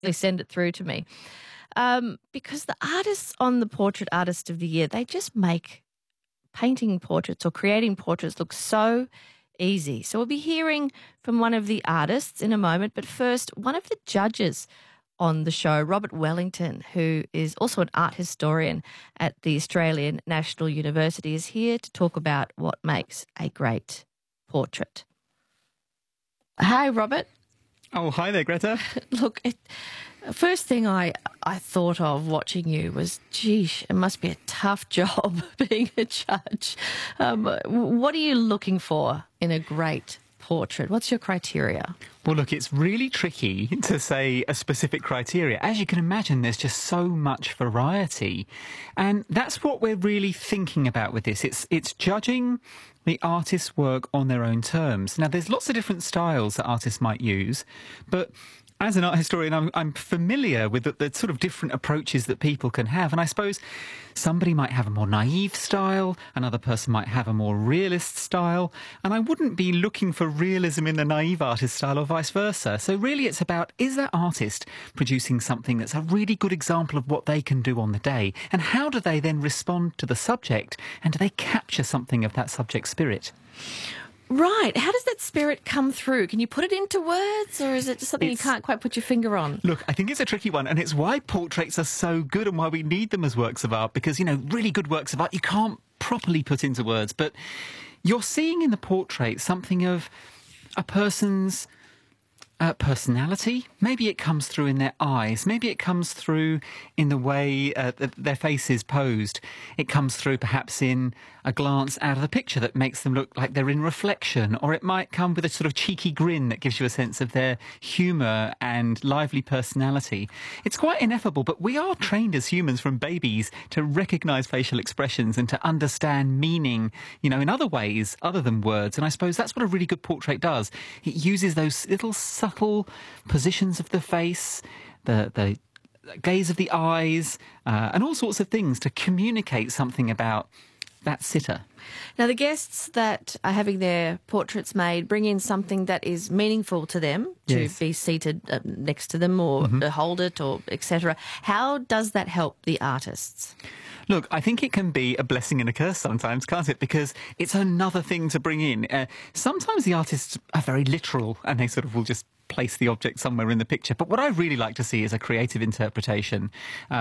They send it through to me. Because the artists on the Portrait Artist of the Year, they just make painting portraits or creating portraits look so easy. So we'll be hearing from one of the artists in a moment, but first, one of the judges on the show, Robert Wellington, who is also an art historian at the Australian National University, is here to talk about what makes a great portrait. Hi, Robert. Oh, hi there, Greta. Look, first thing I thought of watching you was, geesh, it must be a tough job being a judge. What are you looking for in a great portrait? What's your criteria? Well, look, it's really tricky to say a specific criteria. As you can imagine, there's just so much variety. And that's what we're really thinking about with this. It's judging the artist's work on their own terms. Now, there's lots of different styles that artists might use, but as an art historian, I'm familiar with the sort of different approaches that people can have. And I suppose somebody might have a more naive style, another person might have a more realist style, and I wouldn't be looking for realism in the naive artist style or vice versa. So really it's about, is that artist producing something that's a really good example of what they can do on the day? And how do they then respond to the subject? And do they capture something of that subject spirit? Right. How does that spirit come through? Can you put it into words, or is it just something you can't quite put your finger on? Look, I think it's a tricky one, and it's why portraits are so good and why we need them as works of art, because, you know, really good works of art you can't properly put into words, but you're seeing in the portrait something of a person's personality. Maybe it comes through in their eyes. Maybe it comes through in the way their face is posed. It comes through perhaps in a glance out of the picture that makes them look like they're in reflection, or it might come with a sort of cheeky grin that gives you a sense of their humour and lively personality. It's quite ineffable, but we are trained as humans from babies to recognise facial expressions and to understand meaning, you know, in other ways other than words. And I suppose that's what a really good portrait does. It uses those little subtle positions of the face, the gaze of the eyes, and all sorts of things to communicate something about that sitter. Now, the guests that are having their portraits made bring in something that is meaningful to them to be seated next to them or hold it or etc. How does that help the artists? Look, I think it can be a blessing and a curse sometimes, can't it? Because it's another thing to bring in. Sometimes the artists are very literal and they sort of will just place the object somewhere in the picture. But what I really like to see is a creative interpretation.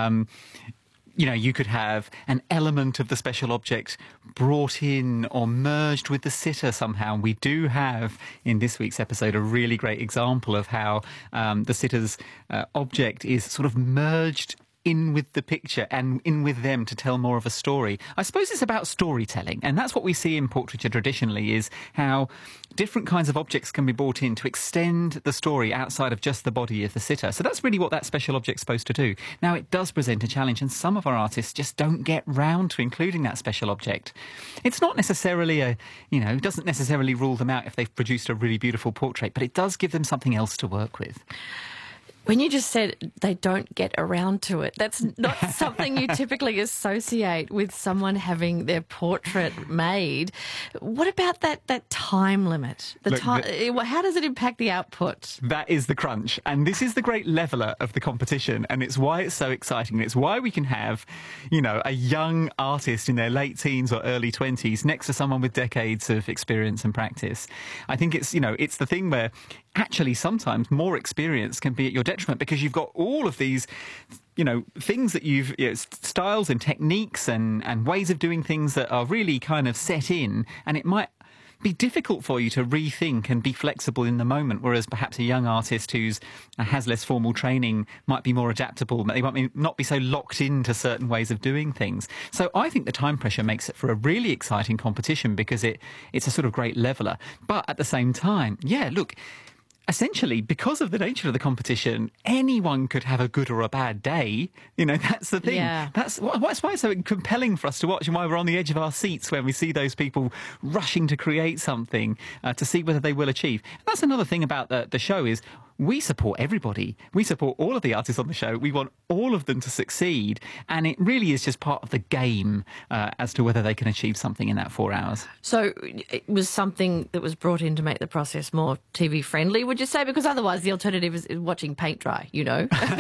You know, you could have an element of the special object brought in or merged with the sitter somehow. And we do have, in this week's episode, a really great example of how the sitter's object is sort of merged in with the picture and in with them to tell more of a story. I suppose it's about storytelling, and that's what we see in portraiture traditionally, is how different kinds of objects can be brought in to extend the story outside of just the body of the sitter. So that's really what that special object's supposed to do. Now, it does present a challenge, and some of our artists just don't get round to including that special object. It's not necessarily it doesn't necessarily rule them out if they've produced a really beautiful portrait, but it does give them something else to work with. When you just said they don't get around to it, that's not something you typically associate with someone having their portrait made. What about that time limit? How does it impact the output? That is the crunch. And this is the great leveller of the competition. And it's why it's so exciting. And it's why we can have, you know, a young artist in their late teens or early 20s next to someone with decades of experience and practice. I think it's the thing where actually sometimes more experience can be at your detriment, because you've got all of these, you know, things that styles and techniques and ways of doing things that are really kind of set in, and it might be difficult for you to rethink and be flexible in the moment, whereas perhaps a young artist who has less formal training might be more adaptable. They might not be so locked into certain ways of doing things. So I think the time pressure makes it for a really exciting competition, because it's a sort of great leveller. But at the same time, essentially, because of the nature of the competition, anyone could have a good or a bad day. You know, that's the thing. Yeah. That's why it's so compelling for us to watch, and why we're on the edge of our seats when we see those people rushing to create something to see whether they will achieve. And that's another thing about the show is we support everybody. We support all of the artists on the show. We want all of them to succeed. And it really is just part of the game as to whether they can achieve something in that 4 hours. So it was something that was brought in to make the process more TV friendly, would you say? Because otherwise the alternative is watching paint dry, you know?